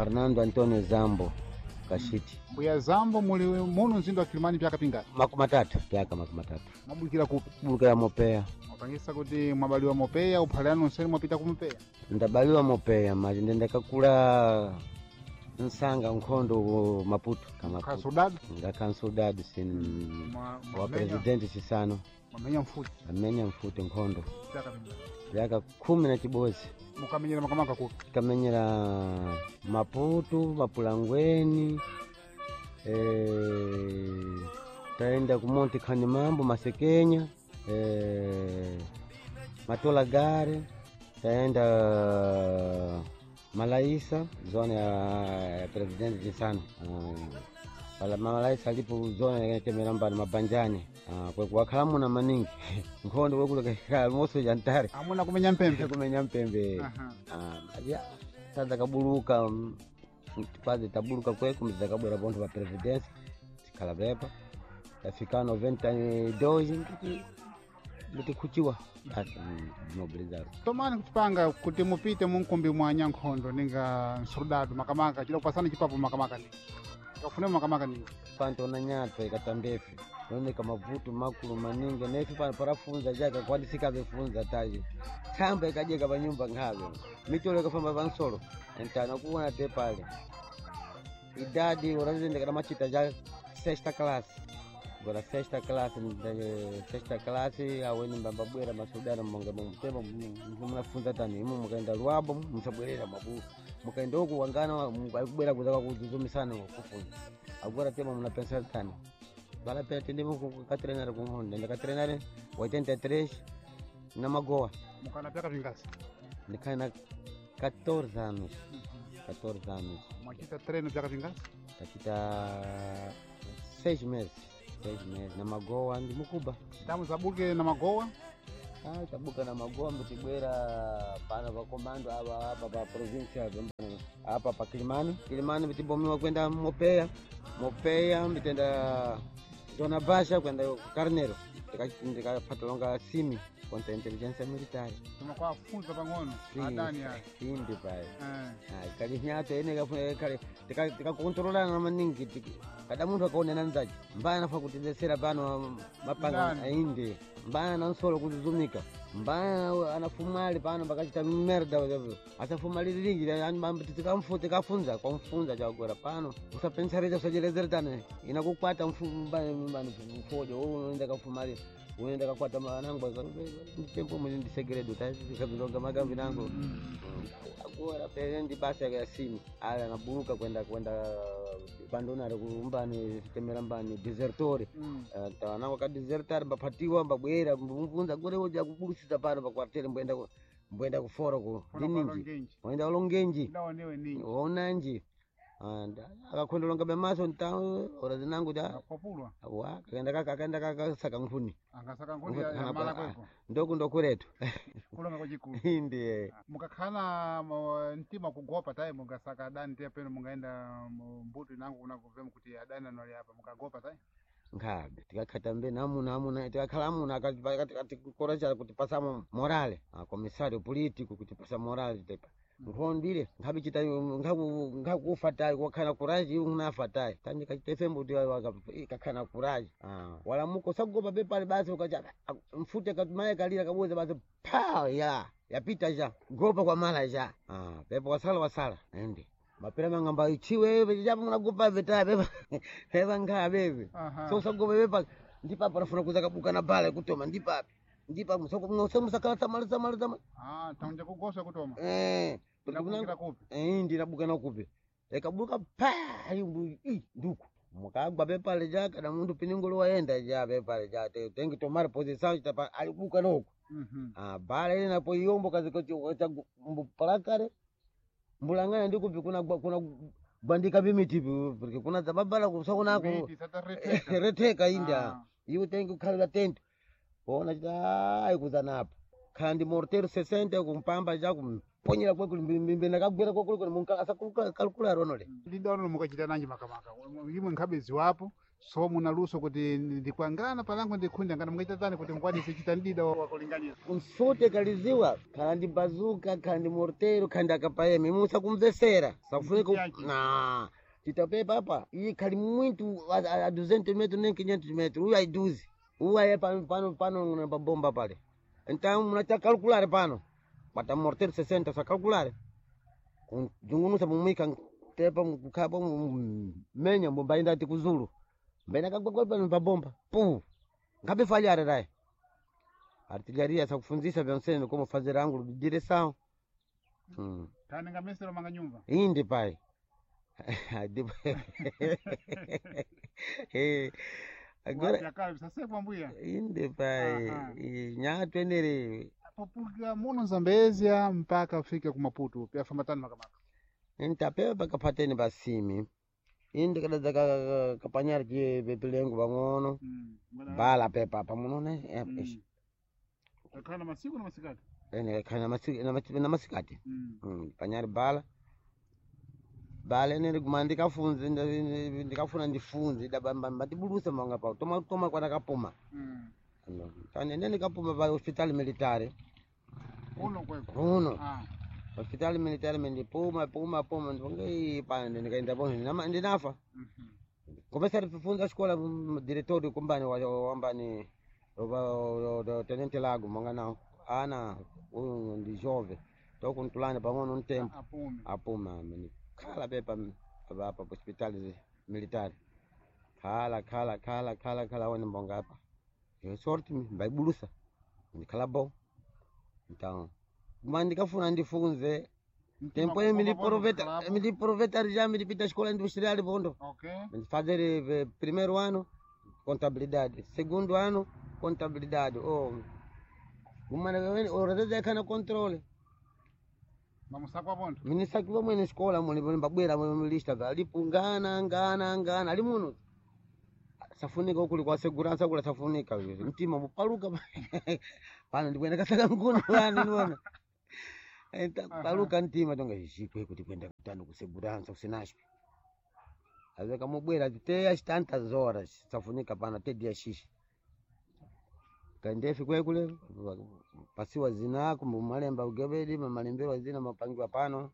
Fernando Antonio Zambo Kashiti. Mbuya Zambo muli muno mzinda wa Kilimani pyaka pingati? Makumi matatu, pyaka makumi matatu. Mwabulukira kupi? Bulukira Mopeya. Mwapangisa kuti mwabaliwa Mopeya, uphalano nseni mwapita ku Mopeya? Ndabaliwa Mopeya, mali ndendakakula nsanga nkhondo Maputo kama Kasudad? Ngakansudad sin wa presidenti Sisano. Mwamenya mfuti? Amenya mfuti nkhondo. Pyaka pingati? Pyaka 10 na chibozi. Mukamenyera makamaka kupi? Kamenyera Maputo, Mapulangweni, taenda ku Monte Kanimambo, Masekenya, Matola Gare, taenda Malaisa, zona ya presidenti Jisano. Pala Malaisa alipo zona ya Kemerambani Mabanjani. Kwa wakalamu na maningi nkhondo wekula moso jantare amuna kumenya mpembe. Kumenya mpembe. Ya sasa kabuluka tipaze tabuluka kweku mzakabwera bonto ba presidence tikala bepa tafika 92 ngiti kuchiwa mobilizar tomani kuchipanga kuti mupite munkumbi mwa Nyankhondo ninga nsurdadu makamaka chila kupasana chipapo makamaka ni kafune makamaka ni panto na nyato ikatambefi none kama vutu makulu maningi nefi parafunza jaka kwani sikabefunza taji tamba ikajeka pa nyumba ngabe mitolo kafamba vansolo entana kuona te pale idadi urazinde kana machita ja sexta class gora sexta class aweni mbamba bwera masudana monga mumtema mnafunza tani mukaenda lwabo msabwerera mabu mukaenda huko wangana mubwera kuzaka kuzumisana kufunza agora tema mna pensa tani bala pete ndimo ku treinar ku Honda ndaka treinar 83 na Magoa mukana pyaka vingasi nikana 14 anos mwachita treino pyaka vingasi takita 6 meses na Magoa ndi mukuba tamu zabuke na Magoa tabuka na Magoa mbitibwera pana va komando hapa pa provincia hapa pa Kilimani bitibomiwa kwenda Mopeya mbitenda zona basha kwenda Carnero tikapata longa simi konta intelligence military tumakwa funza pang'ono adani ya indi pale kali nyato ene kale tikakontrola na maningi kada muntu akaonena nzaje mbaya nafa kutendesera pano mapanga indi mbaya nansolo kuzumika mbaya anafumali pano bakachita merda asafumali lingi yani mambo tikamfuta kafunza kwa mfunza chagora pano usapensareza usajelezera tane inakukwata mfujo unaenda kafumali unaenda kakwata manango tempo mwindi segredo tazi kabilonga magambi nango agora perendi basa ya simu ala naburuka kwenda bandona kumbani Kemerambani desertori tanako ka desertar bapatiwa babwera mvunza gore hoja kuburusiza pano pa kwartele mbwenda kufora ko ndiningi mwenda olongenji ndaonewe ningi onanji akakwenda longa bemaso ntawo ora zinangu da kopulwa wa kaenda kakasaka nkhuni angasaka nkhuni ya mala kweko ndokuretu kulonga kwa chikulu indi mukakhala ntima kugopa tayi mungasaka adani te peno mungaenda mbuto nangu kunakuvema kuti adani anali hapa mukagopa tayi ngabe tikakhata mbe namuna tikakhala amuna akati koracha kuti pasamo morale komisario politico kuti pasa morale tepa ngondile ngabe chita ngakufatai kwakhala kuraji unafatai tanje kachitefembo kuti kakhala kuraji wala muko sagopa bepale basi ukacha mfute katumaye kalira kaboza basi pa yapita ja gopa kwa mala ja pepo wasala ende mapera mangamba ichiwe japo munagopa veta beba ngabe so sagopa bepa ndipa parafuna kuzaka bukana pale kutoma ndipa musakala tamaliza tanje kugosa kutoma ndinabuka kupi ndinabukana kupi ekabuka pa nduku mukagwa bepale jaka na muntu piningolo waenda ja bepale ja tengi tomara position chapa alibuka noko bale napo yombo kazikoti mbupalakare mbulangana ndikupi kuna bandika bimiti porque kuna zababala kusona ko reteka inda yu tengi khala tento bona ai kuzanapo kandi mortero 60 kumpamba ja ponyera kwa kulimbimbe nakagwera kwa kuliko munka asa kalkula ronole ndidono mukachita nanji makamaka imwe nkhabezi wapo So munaluso kuti ndikwangana palango ndikhunda ngana mwaita tani kuti mkwadise chitandida wakulinganiza. Kunsote kaliziwa khala ndi bazuka khala ndi mortero khala ndi akapayeme musa kumvesera safunika na titapepa hapa iyi khali muito a 200 metros nem 500 metros uyu aiduzi uyu aye pano na bomba pale então munata calcular pano bata mortero 60 sa calcular jungunusa mumika tepa mukapa menya bomba ainda tikuzulu mbena kagwagwa pano pa bomba pu ngabe falhar rai artilharia sa kufunzisa vyonsene como fazer ângulo de direção Tani ngamesero manga nyumba inde pai agora yakale sasa mbuya inde pai nyato enere apopuka muno Zambezia mpaka afika ku Maputo pia famatani makamaka ntapewa pakapateni basimi inde kada kapanyar ki bepelengo bangono bala pepa pamunone kana masiku na masikati kana masikati panyar bala nene kumandika funze ndikafuna ndifunze dabamba matiburusa manga pa toma kwa nakapuma tane nene kapuma pa hospital militare uno hospital militare mendipuma puma ndonge pande nikaenda pone ndinafa komesa rifunza escola diretor kumbani wambani o tenente lago manga não ana ndi jovem tô contulando para um tempo apuma meni kala pepa hapa hospital militar kala wani mbonga hapa yo sorti mbai bulusa nikala bo então mandikafuna ndifunze tempo me proveta já me dipita escola industrial bondo fazer primeiro ano contabilidade segundo ano contabilidade umana orada kana controle mamusakwa bondo minisakwa mwene escola mwene mbabwera mwene lista ngana ali muno safunika ukuli kwa segurança kula safunika mtima mupaluka pana ndikwenda kasaka nguno bana niona paluka mtima tonga ishikwe kuti kwenda kutano ku segurança usinashwe azeka mubwera ziteya tantas horas safunika pana tedia shishi kandefi kwe kule pasiwa zinako malemba ugebedi malembero zina mapangiwa pano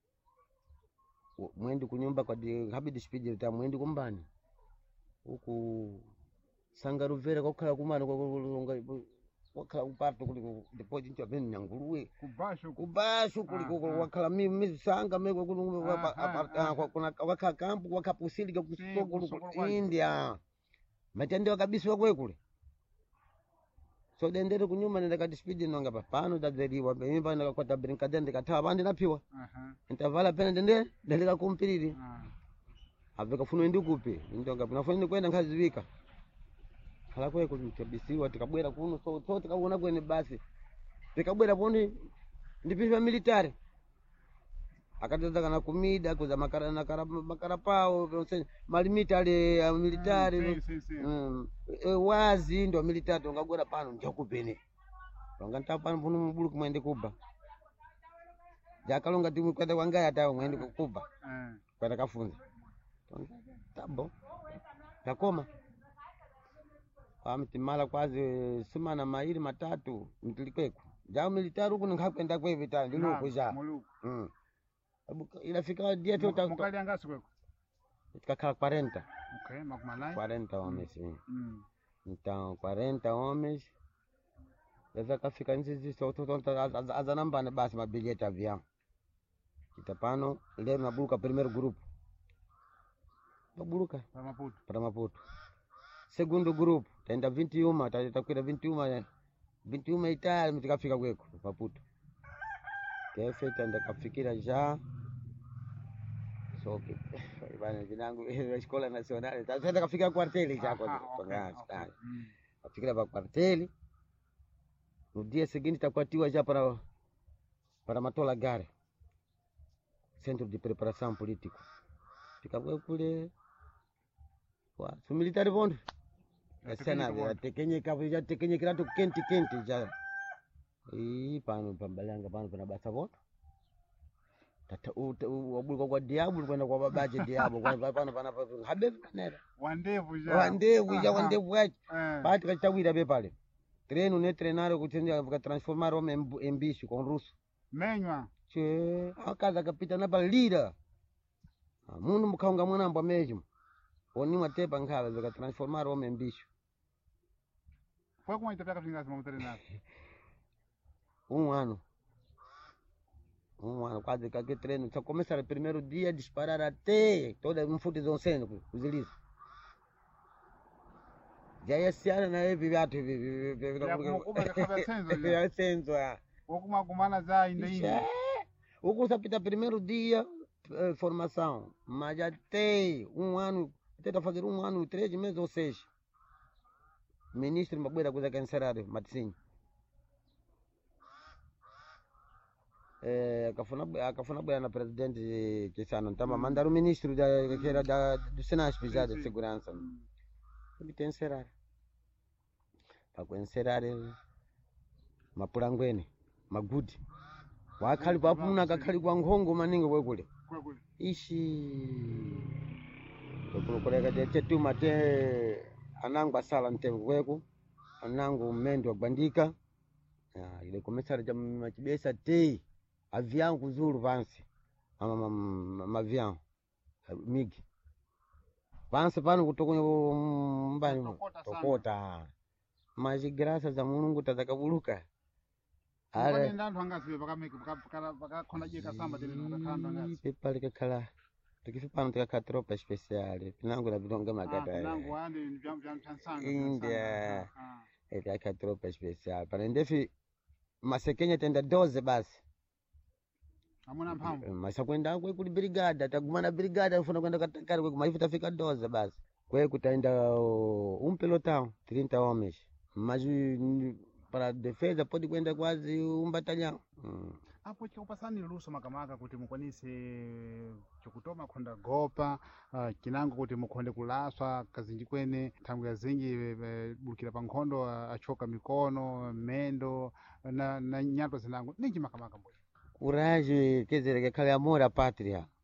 mwendi kunyumba kwa habidi speed ta mwendi kumbani huku sangaruvera kokhala kumana wakhala upato kuli deposit nti abeni nyanguruwe kubasho kuli wakhala mimi sanga meko kuna wakhala kampu wakapusilika kusoko India matendo kabisa wakwe kule so dendere kunyuma nenda kati speed nonga pano dadzeriwa mimi bana kwata brinkaden ndikathawa bandi napiwa ntavala pena dendeka kumpiriri aveka funo ndikupe ndonga pinafuna kwenda nkazivika hala kwe kutabisiwa tikabwera kuno so tikaona kwene basi tikabwera poni ndipiva military akataza kana kumida kuza makara pao malimita ale military wazi ndo military tongagwera pano ndakupene tonga ntapano puno mubulu kumwende kuba jakalonga timu kwenda kwangaya tawo mwende kukuba kwenda kafunza tabo takoma mtimala kwazi semana mairi matatu mtilikweko jao militari huku nikakwenda kwe vita ndiluko ja ilafika dia tu mukali angasi kweko tukakala 40 makumalai 40 homens então 40 homens eza kafika nzizi azanambana basi mabilieta avião itapano leo nabuluka primeiro grupo babuluka para Maputo segundo grupo taenda 21 tatakwira 21 itali mtikafika kweko Maputo kefe taenda kafikira já so bana jinangu escola nacional taenda kafika quartel já kwa kafikira pa quartel no dia seguinte takwatiwa já para Matola Gare centro de preparação político fikabwe kule wa military bondo sana tekenyekira to kenti ja pano pambalanga pano pana basa bondo wabuluka kwa diabu kwenda kwa babaje diabu kwa pana habe nera wandevu ja wandevu wachi pati kachawira be pale treno ne trenare kutenja ka transformar o embishi con russo menywa che akaza kapita na balira mundu mkaunga mwanambo mejo oni matepa nkhala ka transformar o embishi foi como itapeka fingazi mo treinar um ano quase que treino só começar o primeiro dia a disparar até toda um futebol cênico os ilícitos já esse ano na viato ya senzo okumagumana za ainda o curso apita primeiro dia formação mas já tem um ano tenta fazer 1 ano 3 meses ou 6 ministro Mabuera coisa que encerrado Matsinho akafuna bwana na presidente Kisano ntama mandar o ministro do Senasp já de segurança tem encerrar para encerrar mapulangweni magudi wakhali papuna kakhali kwa nkhongo maningi kwekule ishi kukuleka chetuma te anangu asala ntengo kweku anangu mmendo wabandika ile komesara ja machibesa te avião kuzuru vansi mavião migi vansi pano kutokunyo mbani tokota mas graças a Mungu tazakabuluka ale ndandu angasibe bakakhona je kasamba tele nakakanda ngasi pale kakala tukifipano tukaka tropa especial pinangu na vidonga makata pinangu ande vya mtansanga india aka tropa especial para ndefi masekenya tenda 12 basi amuna mphamvu masakwenda kwe kuli brigada tagumana brigada ufuna kwenda katakari kwe maifu tafika 12 basi kwe kutaenda pelotão 30 homens mas para defesa pode kwenda quase batalhão apo chikupasani luso makamaka kuti mukwanise chokutoma khonda gopa kinango kuti mukhonde kulaswa kazinji kwene thangwe yazinji bulukira pa nkhondo achoka mikono mendo na nyato zinango ninji makamaka mboyo coragem quer dizer que aquele amor à pátria